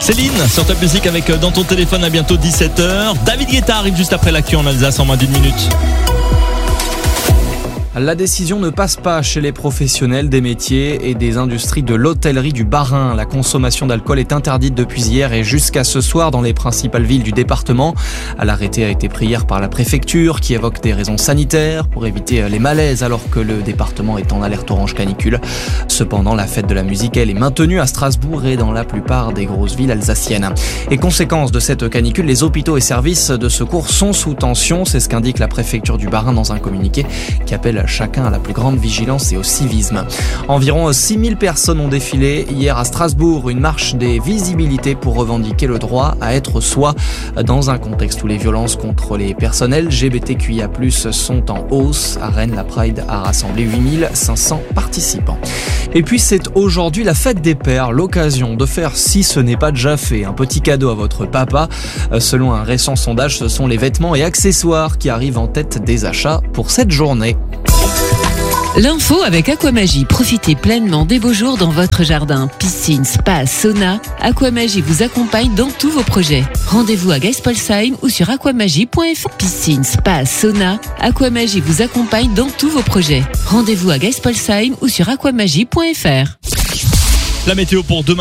Céline sur Top Music avec Dans ton téléphone, à bientôt 17h. David Guetta arrive juste après l'actu en Alsace en moins d'une minute. La décision ne passe pas chez les professionnels des métiers et des industries de l'hôtellerie du Bas-Rhin. La consommation d'alcool est interdite depuis hier et jusqu'à ce soir dans les principales villes du département. L'arrêté a été pris hier par la préfecture qui évoque des raisons sanitaires pour éviter les malaises alors que le département est en alerte orange canicule. Cependant, la fête de la musique, elle est maintenue à Strasbourg et dans la plupart des grosses villes alsaciennes. Et conséquence de cette canicule, les hôpitaux et services de secours sont sous tension. C'est ce qu'indique la préfecture du Bas-Rhin dans un communiqué qui appelle chacun à la plus grande vigilance et au civisme. Environ 6000 personnes ont défilé hier à Strasbourg, une marche des visibilités pour revendiquer le droit à être soi dans un contexte où les violences contre les personnes LGBTQIA+ sont en hausse. À Rennes, la Pride a rassemblé 8500 participants. Et puis c'est aujourd'hui la fête des pères, l'occasion de faire, si ce n'est pas déjà fait, un petit cadeau à votre papa. Selon un récent sondage, ce sont les vêtements et accessoires qui arrivent en tête des achats pour cette journée. L'info avec Aquamagie. Profitez pleinement des beaux jours dans votre jardin. Piscine, spa, sauna. Aquamagie vous accompagne dans tous vos projets. Rendez-vous à Geispolsheim ou sur aquamagie.fr. Piscine, spa, sauna. Aquamagie vous accompagne dans tous vos projets. Rendez-vous à Geispolsheim ou sur aquamagie.fr. La météo pour demain.